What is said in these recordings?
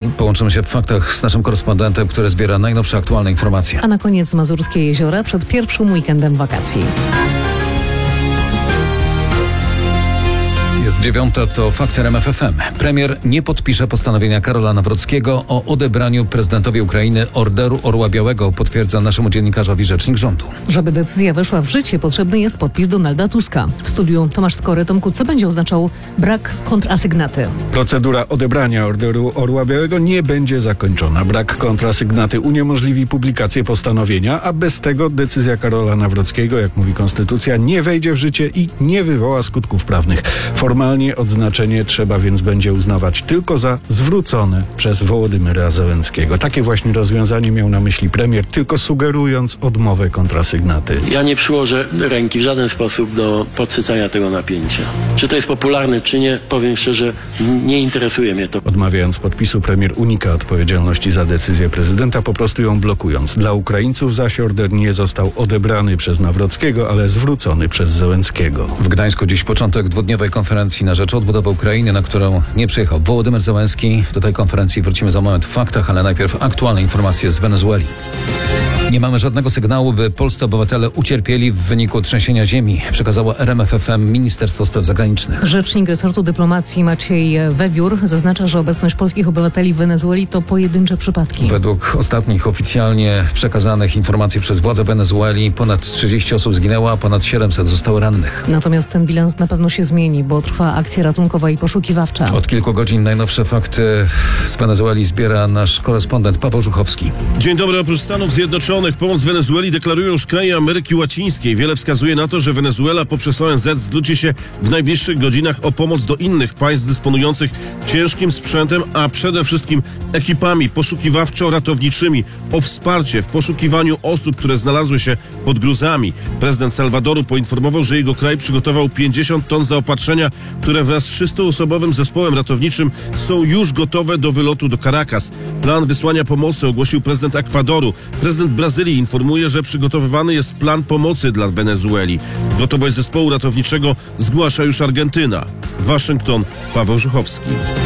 Połączymy się w faktach z naszym korespondentem, który zbiera najnowsze aktualne informacje. A na koniec Mazurskie Jeziora przed pierwszym weekendem wakacji. Jest 9:00, to Fakty RMF FM. Premier nie podpisze postanowienia Karola Nawrockiego o odebraniu prezydentowi Ukrainy Orderu Orła Białego, potwierdza naszemu dziennikarzowi rzecznik rządu. Żeby decyzja weszła w życie, potrzebny jest podpis Donalda Tuska. W studiu Tomasz Skory. Tomku, co będzie oznaczał brak kontrasygnaty? Procedura odebrania Orderu Orła Białego nie będzie zakończona. Brak kontrasygnaty uniemożliwi publikację postanowienia, a bez tego decyzja Karola Nawrockiego, jak mówi konstytucja, nie wejdzie w życie i nie wywoła skutków prawnych. Formalnie odznaczenie trzeba więc będzie uznawać tylko za zwrócone przez Wołodymyra Zełenskiego. Takie właśnie rozwiązanie miał na myśli premier, tylko sugerując odmowę kontrasygnaty. Ja nie przyłożę ręki w żaden sposób do podsycania tego napięcia. Czy to jest popularne, czy nie, powiem szczerze, nie interesuje mnie to. Odmawiając podpisu, premier unika odpowiedzialności za decyzję prezydenta, po prostu ją blokując. Dla Ukraińców zaś order nie został odebrany przez Nawrockiego, ale zwrócony przez Zełenskiego. W Gdańsku dziś początek dwudniowej konferencji na rzecz odbudowy Ukrainy, na którą nie przyjechał Wołodymyr Zełenski. Do tej konferencji wrócimy za moment w faktach, ale najpierw aktualne informacje z Wenezueli. Nie mamy żadnego sygnału, by polscy obywatele ucierpieli w wyniku trzęsienia ziemi, przekazało RMF FM Ministerstwo Spraw Zagranicznych. Rzecznik resortu dyplomacji Maciej Wewiór zaznacza, że obecność polskich obywateli w Wenezueli to pojedyncze przypadki. Według ostatnich oficjalnie przekazanych informacji przez władze Wenezueli ponad 30 osób zginęło, a ponad 700 zostało rannych. Natomiast ten bilans na pewno się zmieni, bo trwa akcja ratunkowa i poszukiwawcza. Od kilku godzin najnowsze fakty z Wenezueli zbiera nasz korespondent Paweł Żuchowski. Dzień dobry. Oprócz Stanów Zjednoczonych pomoc Wenezueli deklarują już kraje Ameryki Łacińskiej. Wiele wskazuje na to, że Wenezuela poprzez ONZ zwróci się w najbliższych godzinach o pomoc do innych państw dysponujących ciężkim sprzętem, a przede wszystkim ekipami poszukiwawczo-ratowniczymi, o wsparcie w poszukiwaniu osób, które znalazły się pod gruzami. Prezydent Salwadoru poinformował, że jego kraj przygotował 50 ton zaopatrzenia, które wraz z 300-osobowym zespołem ratowniczym są już gotowe do wylotu do Caracas. Plan wysłania pomocy ogłosił prezydent Ekwadoru. Prezydent Brazylii informuje, że przygotowywany jest plan pomocy dla Wenezueli. Gotowość zespołu ratowniczego zgłasza już Argentyna. Waszyngton, Paweł Żuchowski.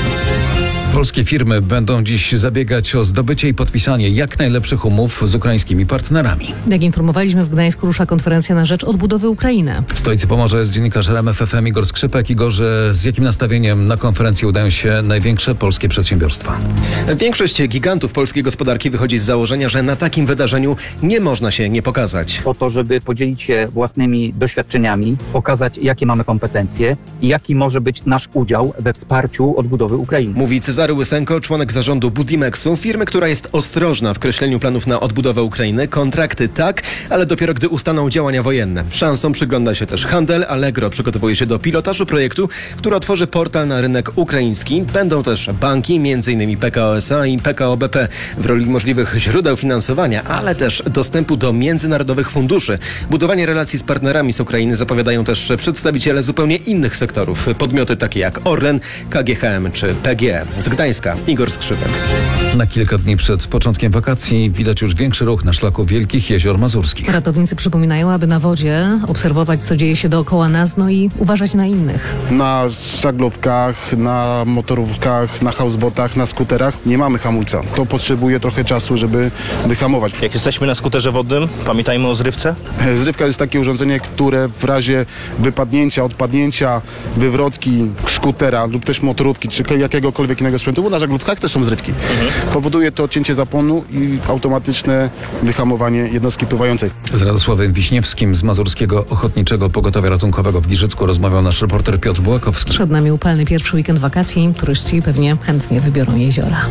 Polskie firmy będą dziś zabiegać o zdobycie i podpisanie jak najlepszych umów z ukraińskimi partnerami. Jak informowaliśmy, w Gdańsku rusza konferencja na rzecz odbudowy Ukrainy. W stolicy Pomorza jest dziennikarz RMF FM Igor Skrzypek. Igorze, z jakim nastawieniem na konferencję udają się największe polskie przedsiębiorstwa? Większość gigantów polskiej gospodarki wychodzi z założenia, że na takim wydarzeniu nie można się nie pokazać. Po to, żeby podzielić się własnymi doświadczeniami, pokazać, jakie mamy kompetencje i jaki może być nasz udział we wsparciu odbudowy Ukrainy. Mówi Cezary Łysenko, członek zarządu Budimexu, firmy, która jest ostrożna w kreśleniu planów na odbudowę Ukrainy. Kontrakty tak, ale dopiero gdy ustaną działania wojenne. Szansą przygląda się też handel. Allegro przygotowuje się do pilotażu projektu, który otworzy portal na rynek ukraiński. Będą też banki, m.in. PKO SA i PKO BP w roli możliwych źródeł finansowania, ale też dostępu do międzynarodowych funduszy. Budowanie relacji z partnerami z Ukrainy zapowiadają też przedstawiciele zupełnie innych sektorów. Podmioty takie jak Orlen, KGHM czy PGE. Z Gdańska, Igor Skrzypek. Na kilka dni przed początkiem wakacji widać już większy ruch na szlaku Wielkich Jezior Mazurskich. Ratownicy przypominają, aby na wodzie obserwować, co dzieje się dookoła nas, no i uważać na innych. Na żaglówkach, na motorówkach, na housebotach, na skuterach nie mamy hamulca. To potrzebuje trochę czasu, żeby wyhamować. Jak jesteśmy na skuterze wodnym, pamiętajmy o zrywce. Zrywka jest takie urządzenie, które w razie wypadnięcia, odpadnięcia, wywrotki skutera lub też motorówki, czy jakiegokolwiek innego sprzętu, bo na żaglówkach też są zrywki. Powoduje to odcięcie zapłonu i automatyczne wyhamowanie jednostki pływającej. Z Radosławem Wiśniewskim z Mazurskiego Ochotniczego Pogotowia Ratunkowego w Giżycku rozmawiał nasz reporter Piotr Bułakowski. Przed nami upalny pierwszy weekend wakacji. Turyści pewnie chętnie wybiorą jeziora.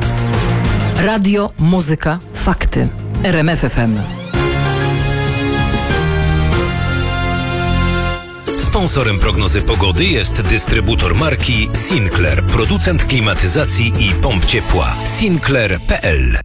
Radio, muzyka, fakty. RMF FM. Sponsorem prognozy pogody jest dystrybutor marki Sinclair, producent klimatyzacji i pomp ciepła. Sinclair.pl.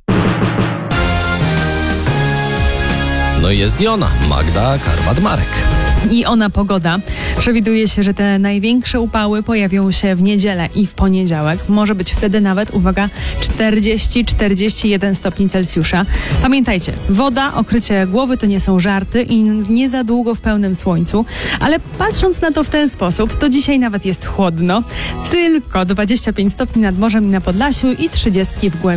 No i jest i ona, Magda Karwat-Marek. I ona pogoda. Przewiduje się, że te największe upały pojawią się w niedzielę i w poniedziałek. Może być wtedy nawet, uwaga, 40-41 stopni Celsjusza. Pamiętajcie, woda, okrycie głowy to nie są żarty i nie za długo w pełnym słońcu. Ale patrząc na to w ten sposób, to dzisiaj nawet jest chłodno. Tylko 25 stopni nad morzem i na Podlasiu i 30 w głębi.